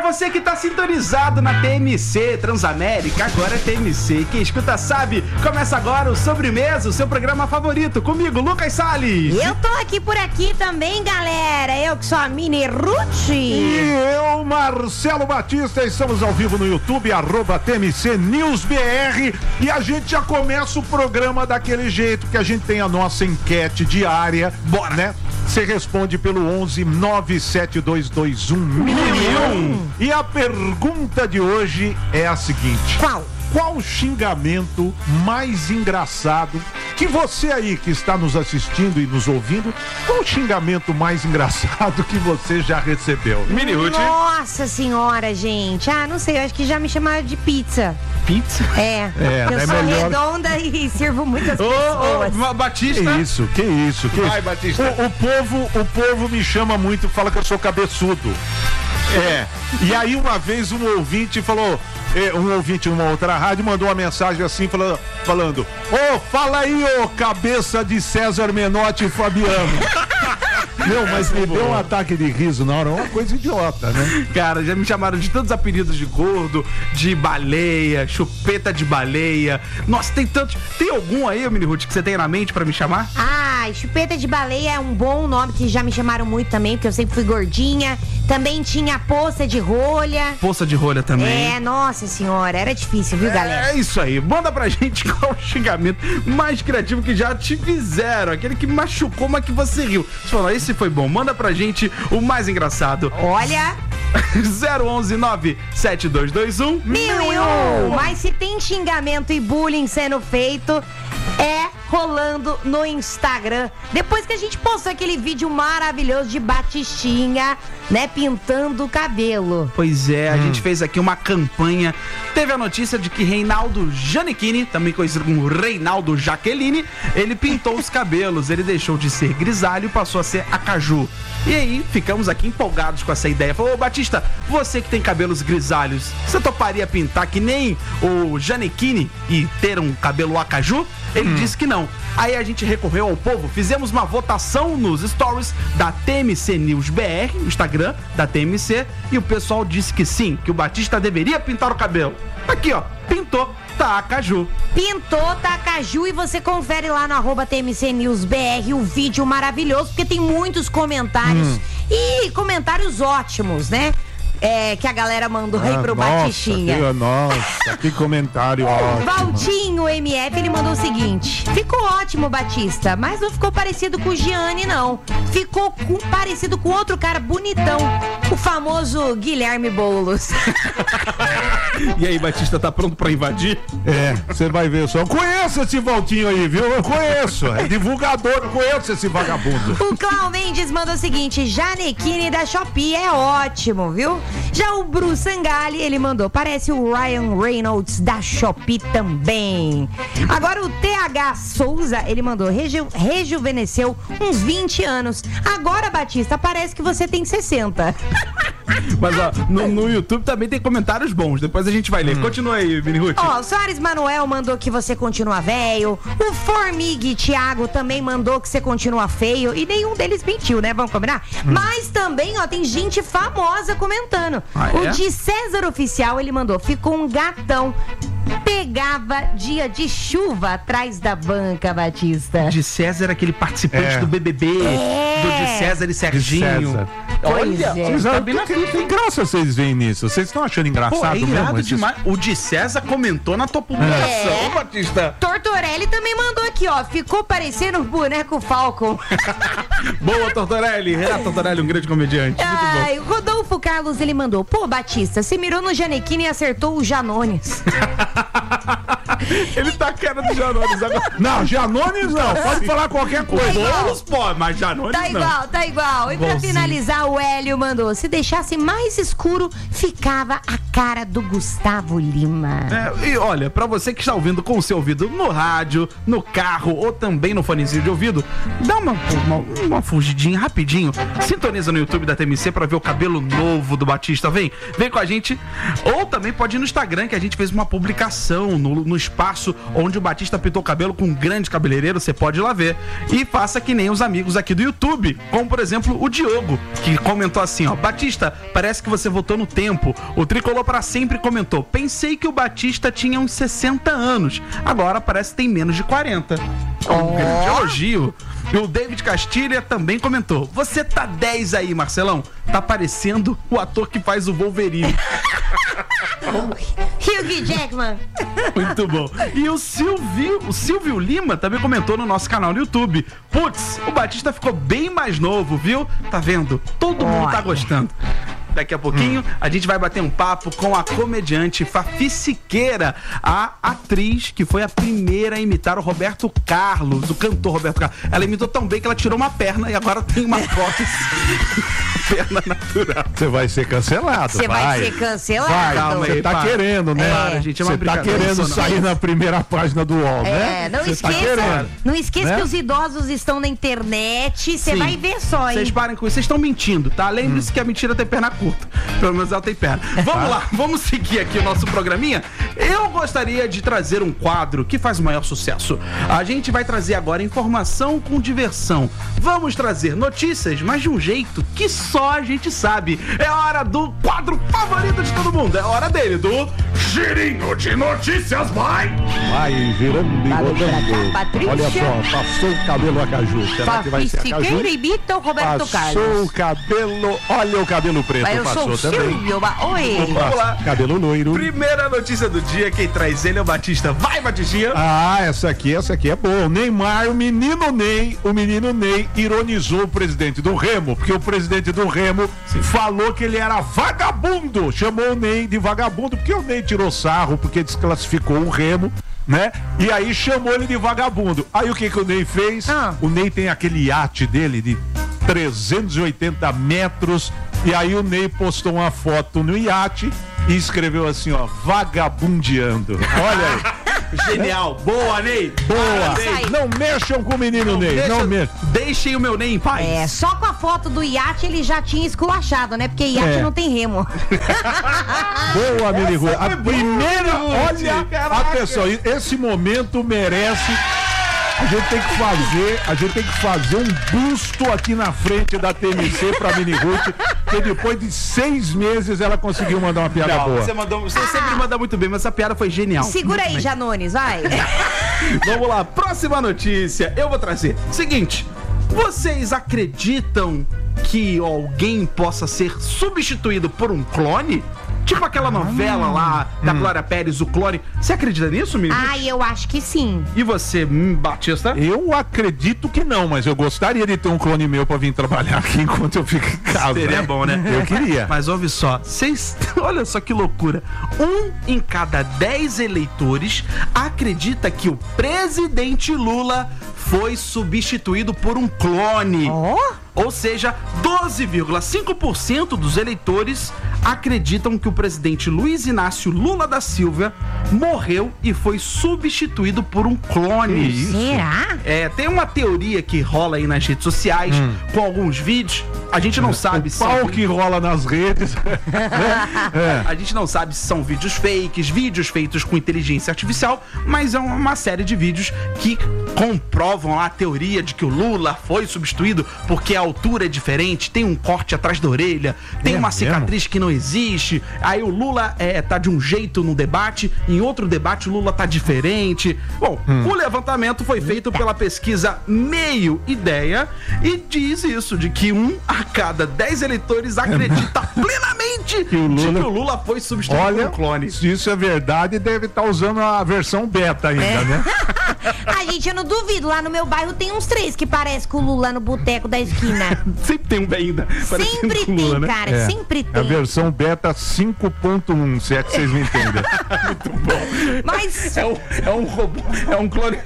você que tá sintonizado na TMC Transamérica, agora é TMC. Quem escuta sabe, começa agora o Sobremesa, o seu programa favorito. Comigo, Lucas Salles. Eu tô aqui por aqui também, galera. Eu que sou a Mini Ruth. E eu, Marcelo Batista, estamos ao vivo no YouTube, @TMC News BR. E a gente já começa o programa daquele jeito que a gente tem a nossa enquete diária. Bora, né? Você responde pelo 11 97221 1001. E a pergunta de hoje é a seguinte: Qual xingamento mais engraçado que você aí que está nos assistindo e nos ouvindo, qual o xingamento mais engraçado que você já recebeu? Mini Ruth. Nossa senhora, gente. Não sei, eu acho que já me chamaram de pizza. Pizza? Eu sou melhor... redonda e sirvo muitas pessoas. Batista. Que isso? Vai, Batista. O povo me chama muito, fala que eu sou cabeçudo. E aí uma vez um ouvinte falou, um ouvinte numa outra rádio mandou uma mensagem assim falando: fala aí, cabeça de César Menotti e Fabiano. Não, mas me deu um ataque de riso na hora, uma coisa idiota, né? Cara, já me chamaram de tantos apelidos de gordo, de baleia, chupeta de baleia. Nossa, tem tantos. Tem algum aí, Mini Ruth, que você tem na mente pra me chamar? Chupeta de baleia é um bom nome, que já me chamaram muito também, porque eu sempre fui gordinha. Também tinha poça de rolha. Poça de rolha também. Nossa senhora, era difícil, viu, galera? É isso aí, manda pra gente qual o xingamento mais criativo que já te fizeram, aquele que machucou, mas que você riu. Você falou, esse foi bom, manda pra gente o mais engraçado. Olha... 011 97221 1001. Mas se tem xingamento e bullying sendo feito, rolando no Instagram. Depois que a gente postou aquele vídeo maravilhoso de Batistinha, né, pintando o cabelo. Pois é, a gente fez aqui uma campanha. Teve a notícia de que Reinaldo Giannichini, também conhecido como Reinaldo Jaqueline, ele pintou os cabelos. Ele deixou de ser grisalho e passou a ser acaju. E aí, ficamos aqui empolgados com essa ideia. Falou, Batista, você que tem cabelos grisalhos, você toparia pintar que nem o Giannichini e ter um cabelo acaju? Ele disse que não. Aí a gente recorreu ao povo, fizemos uma votação nos stories da TMC News BR, no Instagram da TMC, e o pessoal disse que sim, que o Batista deveria pintar o cabelo. Aqui, ó, pintou, tá acaju. Pintou, tá acaju, e você confere lá no @TMC News BR o vídeo maravilhoso, porque tem muitos comentários e comentários ótimos, né? Que a galera mandou aí pro Batistinha. Nossa, que comentário ótimo. Valtinho MF, ele mandou o seguinte: ficou ótimo, Batista, mas não ficou parecido com o Gianni, não. Ficou parecido com outro cara bonitão, o famoso Guilherme Boulos. E aí, Batista, tá pronto pra invadir? Você vai ver só. Eu conheço esse Valtinho aí, viu? Eu conheço. É divulgador, eu conheço esse vagabundo. O Cláudio Mendes mandou o seguinte: Giannichini da Shopee é ótimo, viu? Já o Bruce Sangali, ele mandou: parece o Ryan Reynolds da Shopee também. Agora o TH Souza, ele mandou: rejuvenesceu uns 20 anos. Agora, Batista, parece que você tem 60. Mas ó, no YouTube também tem comentários bons, depois a gente vai ler. Continua aí, Mini Ruth. O Soares Manuel mandou que você continua velho. O Formigue Thiago também mandou que você continua feio. E nenhum deles mentiu, né? Vamos combinar? Mas também, tem gente famosa comentando. O de César Oficial, ele mandou: ficou um gatão. Pegava dia de chuva atrás da banca, Batista. De César, aquele participante do BBB, do de César e Serginho. Olha, tem graça vocês veem nisso. Vocês estão achando engraçado mesmo? Demais. O de César comentou na tua publicação, Batista. Tortorelli também mandou aqui, ficou parecendo um boneco Falcon. Boa, Tortorelli. Renato Tortorelli, um grande comediante. Muito bom. O Rodolfo Carlos, ele mandou: pô, Batista, você mirou no Giannichini e acertou o Janones. Ele tá a cara do Janones agora. Não, Janones não. Pode falar qualquer coisa. Bolos pode, mas Janones não. Tá igual. E pra finalizar, o Hélio mandou: se deixasse mais escuro, ficava a cara do Gustavo Lima. E olha, pra você que está ouvindo com o seu ouvido no rádio, no carro ou também no fonezinho de ouvido, dá uma fugidinha rapidinho. Sintoniza no YouTube da TMC pra ver o cabelo novo do Batista. Vem com a gente. Ou também pode ir no Instagram, que a gente fez uma publicação no espaço onde o Batista pintou o cabelo com um grande cabeleireiro, você pode ir lá ver. E faça que nem os amigos aqui do YouTube, como por exemplo o Diogo, que comentou assim, ó: Batista, parece que você voltou no tempo. O Tricolor para Sempre comentou: pensei que o Batista tinha uns 60 anos, agora parece que tem menos de 40. Um grande elogio. E o David Castilha também comentou: você tá 10 aí, Marcelão. Tá parecendo o ator que faz o Wolverine. Hugh Jackman. Muito bom. E o Silvio Lima também comentou no nosso canal no YouTube: putz, o Batista ficou bem mais novo, viu? Tá vendo? Todo mundo tá gostando. Daqui a pouquinho a gente vai bater um papo com a comediante Fafi Siqueira, a atriz que foi a primeira a imitar o Roberto Carlos, o cantor Roberto Carlos. Ela imitou tão bem que ela tirou uma perna e agora tem uma prótese. Perna natural. Você vai ser cancelado. Você vai ser cancelado. Vai, calma aí, você tá querendo, né? Para, gente, é uma você tá brincadeira, querendo sair na primeira página do UOL, né? Não Você esqueça, tá querendo, não esqueça né? que os idosos estão na internet. Você Sim. vai ver só, hein? Vocês parem com isso, vocês estão mentindo, tá? Lembre-se que a mentira tem perna curta. Pelo menos ela tem perna. Vamos lá, vamos seguir aqui o nosso programinha. Eu gostaria de trazer um quadro que faz o maior sucesso. A gente vai trazer agora informação com diversão. Vamos trazer notícias, mas de um jeito que só a gente sabe. É hora do quadro favorito de todo mundo. É hora dele, do Girinho de Notícias, vai! Vai girando e Vai rodando. pra cá, Patrícia. Olha só, passou o cabelo a Caju. Será que vai ser a Caju? Siqueira imita o Roberto Passou Carlos. o cabelo, olha o cabelo preto, Mas eu sou passou o também. Silvio. Oi. Vamos lá. Cabelo loiro. Primeira notícia do dia, quem traz ele é o Batista. Vai, Batistinha! Ah, essa aqui é boa. O Neymar, o menino Ney ironizou o presidente do Remo, porque o presidente do Remo falou que ele era vagabundo. Chamou o Ney de vagabundo, porque o Ney tirou sarro, porque desclassificou o Remo, né? E aí chamou ele de vagabundo. Aí o que o Ney fez? O Ney tem aquele iate dele de 380 metros. E aí o Ney postou uma foto no iate e escreveu assim, ó: vagabundeando. Olha aí. Genial. Boa, Ney. Boa. Ney. Não mexam com o menino Ney. Não mexam. Deixem o meu Ney em paz. É, só com a foto do iate ele já tinha esculachado, né? Porque iate não tem remo. Boa, Mini Rui. A primeira, boa, olha, caraca. atenção, esse momento merece. A gente tem que fazer um busto aqui na frente da TMC pra Mini Ruth, que depois de 6 meses ela conseguiu mandar uma piada boa. Você sempre manda muito bem, mas essa piada foi genial. Segura aí, Janones, vai. Vamos lá, próxima notícia. Eu vou trazer. Seguinte, vocês acreditam que alguém possa ser substituído por um clone? Tipo aquela novela lá da Glória Pérez, o clone. Você acredita nisso, menino? Eu acho que sim. E você, Batista? Eu acredito que não, mas eu gostaria de ter um clone meu pra vir trabalhar aqui enquanto eu fico em casa. Seria bom, né? Eu queria. Mas ouve só, olha só que loucura. 1 em cada 10 eleitores acredita que o presidente Lula foi substituído por um clone. Ou seja, 12,5% dos eleitores acreditam que o presidente Luiz Inácio Lula da Silva morreu e foi substituído por um clone. Será? Tem uma teoria que rola aí nas redes sociais, com alguns vídeos. A gente não sabe se Pau que rola nas redes. A gente não sabe se são vídeos fakes, vídeos feitos com inteligência artificial, mas é uma série de vídeos que comprovam a teoria de que o Lula foi substituído porque a altura é diferente, tem um corte atrás da orelha, tem uma cicatriz que não existe, aí o Lula tá de um jeito no debate, em outro debate o Lula tá diferente. Bom, o levantamento foi feito pela pesquisa Meio Ideia e diz isso, de que 1 a cada 10 eleitores acredita plenamente que o Lula... de que o Lula foi substituído por um clone. Se isso é verdade, deve estar usando a versão beta ainda, né? Gente, eu não duvido. Lá no meu bairro tem uns 3 que parecem com o Lula no boteco da esquina. Sempre tem um bem ainda. Sempre tem, Lula, né? cara. Sempre tem. A versão beta 5.1, se é que vocês me entendem. Muito bom. Mas... É um robô, é um clone.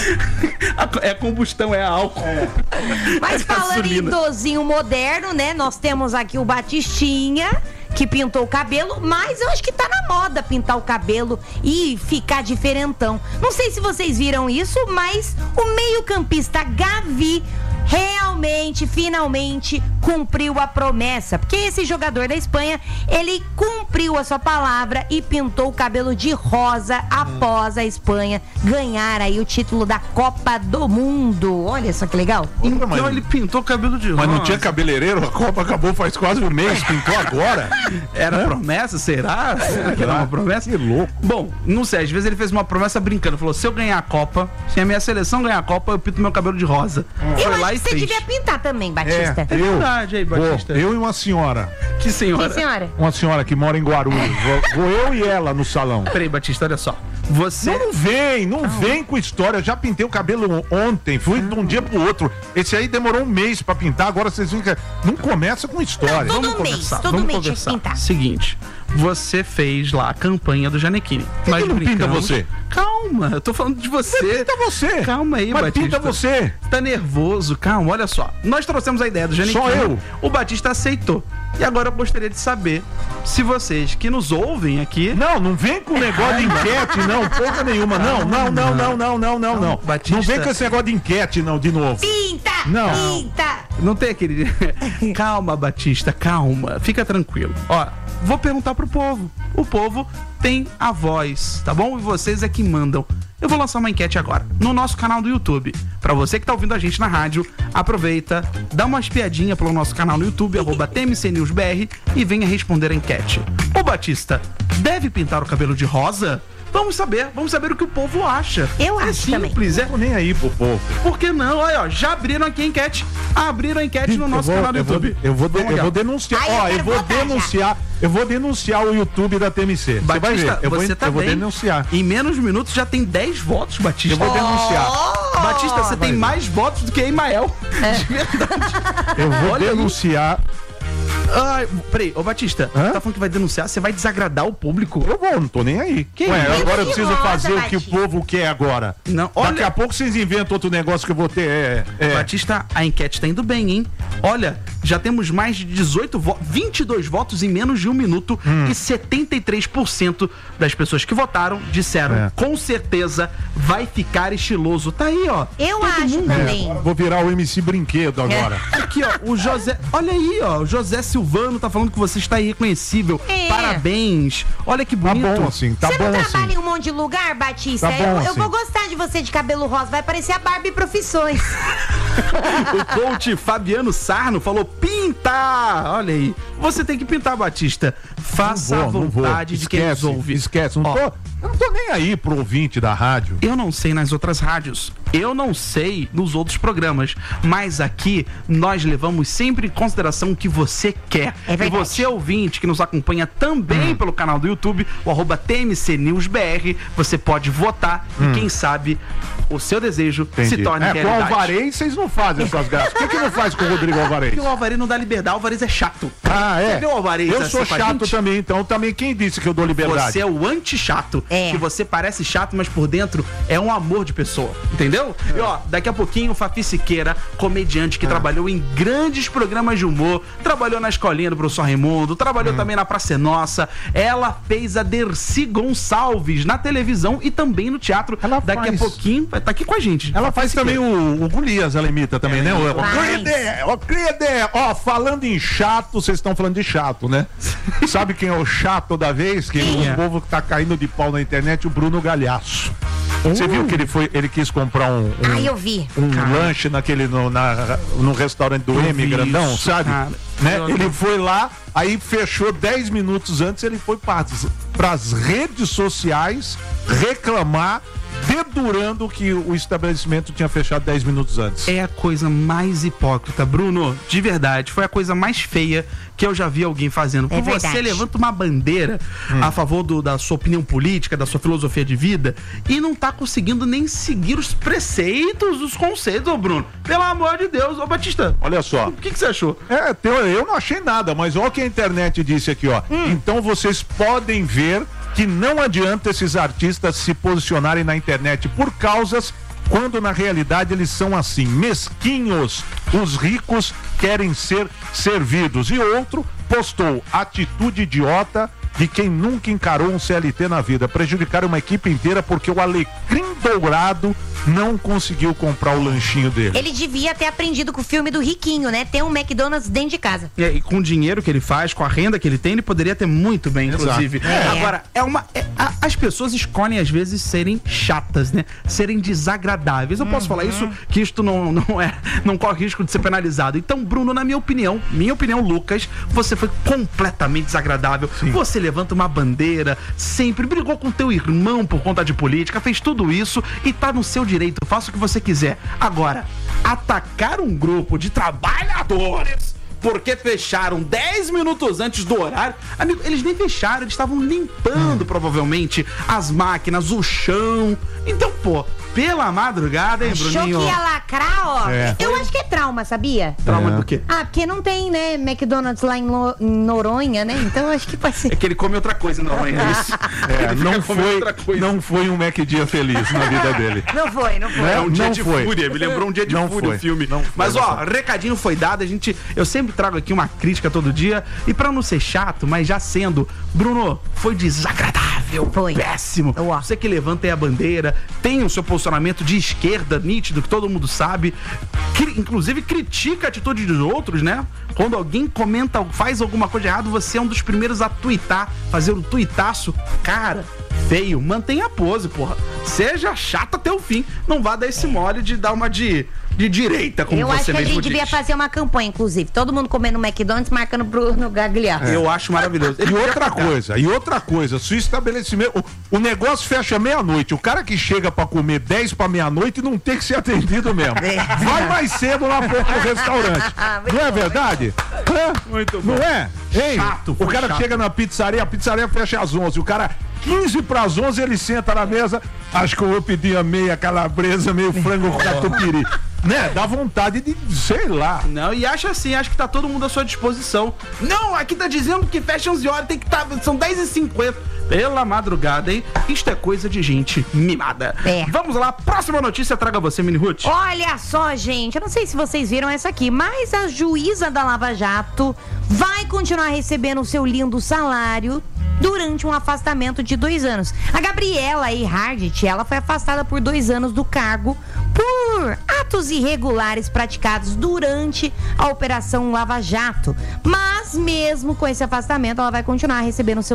É combustão, é álcool. Mas falando em idosinho moderno, né? Nós temos aqui o Batistinha, que pintou o cabelo, mas eu acho que tá na moda pintar o cabelo e ficar diferentão. Não sei se vocês viram isso, mas o meio-campista Gavi realmente, finalmente cumpriu a promessa, porque esse jogador da Espanha, ele cumpriu a sua palavra e pintou o cabelo de rosa após a Espanha ganhar aí o título da Copa do Mundo. Olha só que legal. Então ele pintou o cabelo de rosa. Mas não tinha cabeleireiro? A Copa acabou faz quase um mês, pintou agora? Era promessa, será? Será que era uma promessa? Que louco. Bom, não sei, às vezes ele fez uma promessa brincando, falou, se eu ganhar a Copa, se a minha seleção ganhar a Copa, eu pinto meu cabelo de rosa. Eu Foi lá acho e que você fez. devia pintar também, Batista. É verdade aí, Batista. Eu e uma senhora. Que senhora? Sim, senhora. Uma senhora que mora em Guarulhos. Vou eu e ela no salão. Peraí, Batista, olha só. Você... Não vem com história. Eu já pintei o cabelo ontem, fui de um dia pro outro. Esse aí demorou um mês pra pintar, agora vocês viram que... Não começa com história. Não, Vamos todo mês, conversar, todo vamos mês tinha que conversar. pintar. Seguinte, você fez lá a campanha do Janequine. Por que não pinta você? Calma, eu tô falando de você. Pinta você. Calma aí, Mas Batista. pinta você. Tá nervoso, calma, olha só. Nós trouxemos a ideia do Janequine. Só eu. O Batista aceitou. E agora eu gostaria de saber se vocês que nos ouvem aqui... Não vem com negócio de enquete, não, porra nenhuma. Não. Batista. Não vem com esse negócio de enquete, não, de novo. Pinta! Não. Pinta! Não tem aquele... Calma, Batista, calma. Fica tranquilo. Ó, vou perguntar pro povo. O povo tem a voz, tá bom? E vocês é que mandam. Eu vou lançar uma enquete agora, no nosso canal do YouTube. Pra você que tá ouvindo a gente na rádio, aproveita, dá uma espiadinha pelo nosso canal no YouTube, @TMCNewsBR, e venha responder a enquete. O Batista deve pintar o cabelo de rosa? Vamos saber o que o povo acha. Eu acho também. Simples, Não tô nem aí pro povo. Por que não? Olha, ó, já abriram aqui a enquete. Abriram a enquete no nosso canal do YouTube. Eu vou denunciar. Ai, Ó, eu eu quero vou votar denunciar. Eu vou denunciar o YouTube da TMC. Você vai Batista, ver. você tá eu vou bem. denunciar. Em menos minutos já tem 10 votos, Batista. Eu vou denunciar. Batista, você tem mais votos do que Emael. De verdade. Eu vou Olha aí. denunciar. Ai, peraí, ô Batista, Hã? você tá falando que vai denunciar? Você vai desagradar o público? Eu vou, não tô nem aí. Que Ué, isso? agora eu preciso Rosa, fazer o que o Batista. povo quer agora. Não, Daqui olha, a pouco vocês inventam outro negócio que eu vou ter. Batista, a enquete tá indo bem, hein? Olha, já temos mais de 22 votos em menos de um minuto e 73% das pessoas que votaram disseram, com certeza vai ficar estiloso. Tá aí, ó. Eu acho também. Vou virar o MC Brinquedo agora. Aqui, ó, o José. Olha aí, ó. O José Silvano tá falando que você está irreconhecível. É. Parabéns. Olha que Tá bonito. bom assim, tá Você bom não assim. trabalha em um monte de lugar, Batista? Tá bom eu assim. vou gostar de você de cabelo rosa. Vai parecer a Barbie Profissões. O coach Fabiano Sarno falou: pinta! Olha aí. Você tem que pintar, Batista. Faça a vontade de quem nos ouve. Esquece. Ó, Eu não tô nem aí pro ouvinte da rádio. eu não sei nas outras rádios, eu não sei nos outros programas, mas aqui nós levamos sempre em consideração o que você quer. É verdade. E você, ouvinte, que nos acompanha também pelo canal do YouTube, o @TMCNewsBR, você pode votar e quem sabe o seu desejo se torne Com o realidade. Alvarez vocês não fazem essas graças. Por que não faz com o Rodrigo Alvarez? Porque o Alvarez não dá liberdade, o Alvarez é chato. Ah, é? Você viu o Alvarez Eu assim sou com a chato gente? também, então também quem disse que eu dou liberdade? Você é o anti-chato. É. Que você parece chato, mas por dentro é um amor de pessoa. Entendeu? E ó, daqui a pouquinho o Fafi Siqueira, comediante que trabalhou em grandes programas de humor, trabalhou na escolinha do professor Raimundo, trabalhou também na Praça é Nossa. Ela fez a Dercy Gonçalves na televisão e também no teatro. Ela daqui faz. a pouquinho vai estar aqui com a gente. Ela faz também o Golias, ela imita também, né? Ô, Faz. Crede! Ó, falando em chato, vocês estão falando de chato, né? Sabe quem é o chato da vez? Que Quem é? o povo que tá caindo de pau na internet, o Bruno Galhaço. Você viu que ele quis comprar Ai, eu vi. lanche no restaurante do Eu M vi grandão, isso, sabe? cara. Né? Eu Ele não- foi lá, aí fechou 10 minutos antes, ele foi pras redes sociais reclamar, dedurando que o estabelecimento tinha fechado 10 minutos antes. É a coisa mais hipócrita, Bruno, de verdade, foi a coisa mais feia que eu já vi alguém fazendo. É Porque você verdade. levanta uma bandeira a favor da sua opinião política, da sua filosofia de vida, e não tá conseguindo nem seguir os preceitos, os conceitos, ô Bruno. Pelo amor de Deus, ô Batista. Olha só. O que você achou? Eu não achei nada, mas olha o que a internet disse aqui, ó. Então vocês podem ver que não adianta esses artistas se posicionarem na internet por causas, quando na realidade eles são assim, mesquinhos. Os ricos querem ser servidos. E outro, postou atitude idiota de quem nunca encarou um CLT na vida. Prejudicaram uma equipe inteira porque o Alecrim Dourado não conseguiu comprar o lanchinho dele. Ele devia ter aprendido com o filme do Riquinho, né? Ter um McDonald's dentro de casa. E com o dinheiro que ele faz, com a renda que ele tem, ele poderia ter muito bem, inclusive. Agora, as pessoas escolhem, às vezes, serem chatas, né? Serem desagradáveis. Eu posso falar isso, que isto não corre risco de ser penalizado. Então, Bruno, na minha opinião, Lucas, você foi completamente desagradável. Sim. Você levanta uma bandeira, sempre brigou com teu irmão por conta de política, fez tudo isso e tá no seu direito, faça o que você quiser. Agora, atacar um grupo de trabalhadores porque fecharam 10 minutos antes do horário. Amigo, eles nem fecharam, eles estavam limpando provavelmente as máquinas, o chão. Então, pô, pela madrugada, hein, Bruninho? Achou que ia lacrar, ó. Eu acho que é trauma, sabia? Trauma do quê? Ah, porque não tem, né, McDonald's lá em Noronha, né? Então eu acho que pode ser. É que ele come outra coisa em Noronha, é isso. Não foi um McDia feliz na vida dele. Não foi. É um dia de fúria, me lembrou um dia de fúria o filme. Mas, ó, recadinho foi dado, eu sempre trago aqui uma crítica todo dia, e pra não ser chato, mas já sendo, Bruno, foi desagradável, foi péssimo. Você que levanta aí a bandeira, tem o seu posicionamento de esquerda nítido, que todo mundo sabe, inclusive critica a atitude dos outros, né? Quando alguém comenta, faz alguma coisa errada, você é um dos primeiros a tuitar, fazer um tuitaço. Cara, feio, mantenha a pose, porra. Seja chato até o fim. Não vá dar esse mole de dar uma de direita, como você mesmo diz. Eu acho que a gente devia fazer uma campanha, inclusive. Todo mundo comendo McDonald's, marcando Bruno Gagliasso. Eu acho maravilhoso. E outra coisa, se o estabelecimento... O negócio fecha meia-noite. O cara que chega pra comer 10 pra meia-noite não tem que ser atendido mesmo. Vai mais cedo lá pro restaurante. Não é verdade? Muito bom. Não é? Ei, chato, o cara chato. Chega na pizzaria, a pizzaria fecha às 11. O cara... 15 para as 11, ele senta na mesa. Acho que eu vou pedir a meia calabresa, meio frango com catupiry. Né? Dá vontade de, sei lá. Não, e acho que tá todo mundo à sua disposição. Não, aqui tá dizendo que fecha 11 horas, tem que estar, são 10h50. Pela madrugada, hein? Isto é coisa de gente mimada. Vamos lá, próxima notícia, traga você, Mini Ruth. Olha só, gente, eu não sei se vocês viram essa aqui, mas a juíza da Lava Jato vai continuar recebendo o seu lindo salário durante um afastamento de 2 anos. A Gabriela Hardt, ela foi afastada por 2 anos do cargo por atos irregulares praticados durante a Operação Lava Jato. Mas mesmo com esse afastamento, ela vai continuar recebendo o seu